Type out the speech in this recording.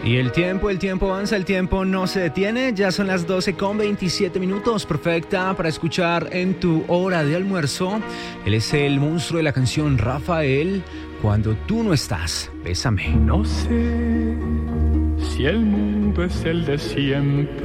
Y el tiempo avanza, el tiempo no se detiene. Ya son las 12:27, perfecta para escuchar en tu hora de almuerzo. Él es el monstruo de la canción Rafael, Cuando tú no estás, bésame. No sé si el mundo es el de siempre